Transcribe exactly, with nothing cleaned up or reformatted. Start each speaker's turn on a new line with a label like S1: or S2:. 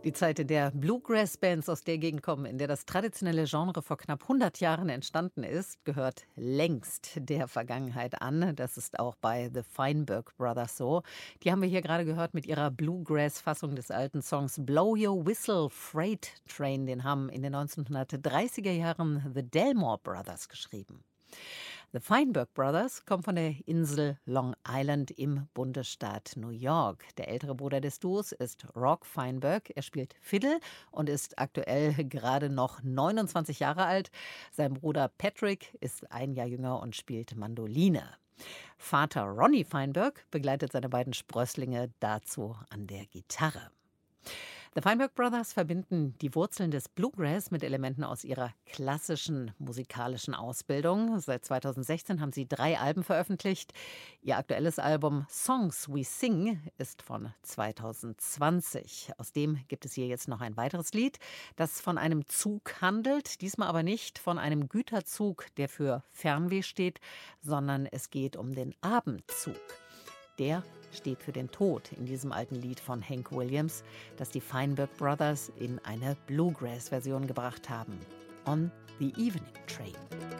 S1: Die Zeit, in der Bluegrass-Bands aus der Gegend kommen, in der das traditionelle Genre vor knapp hundert Jahren entstanden ist, gehört längst der Vergangenheit an. Das ist auch bei The Feinberg Brothers so. Die haben wir hier gerade gehört mit ihrer Bluegrass-Fassung des alten Songs Blow Your Whistle Freight Train. Den haben in den neunzehnhundertdreißiger Jahren The Delmore Brothers geschrieben. The Feinberg Brothers kommen von der Insel Long Island im Bundesstaat New York. Der ältere Bruder des Duos ist Rock Feinberg. Er spielt Fiddle und ist aktuell gerade noch neunundzwanzig Jahre alt. Sein Bruder Patrick ist ein Jahr jünger und spielt Mandoline. Vater Ronnie Feinberg begleitet seine beiden Sprösslinge dazu an der Gitarre. The Feinberg Brothers verbinden die Wurzeln des Bluegrass mit Elementen aus ihrer klassischen musikalischen Ausbildung. Seit zweitausendsechzehn haben sie drei Alben veröffentlicht. Ihr aktuelles Album Songs We Sing ist von zweitausendzwanzig. Aus dem gibt es hier jetzt noch ein weiteres Lied, das von einem Zug handelt. Diesmal aber nicht von einem Güterzug, der für Fernweh steht, sondern es geht um den Abendzug. Der steht für den Tod in diesem alten Lied von Hank Williams, das die Feinberg Brothers in eine Bluegrass-Version gebracht haben. On the Evening Train.